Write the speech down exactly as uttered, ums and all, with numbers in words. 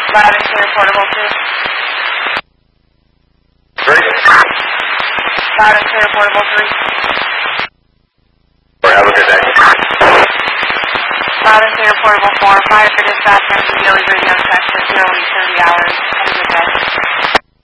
Loud and clear, portable two. Three. Loud and clear, portable three. Have a good day. Loud and clear, portable four. Fire for dispatch, immediately radio text at zero eight thirty hours. Have a good day.